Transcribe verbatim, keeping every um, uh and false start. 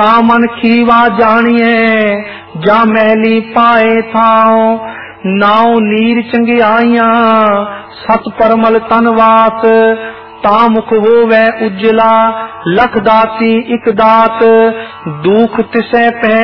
ता मन खीवा जानिए जा मैली पाए थाओ नाव नीर चंगियाइया सत परमल तनवात ता मुख होवे उजला लख दाती इक दात दुख तिसै पै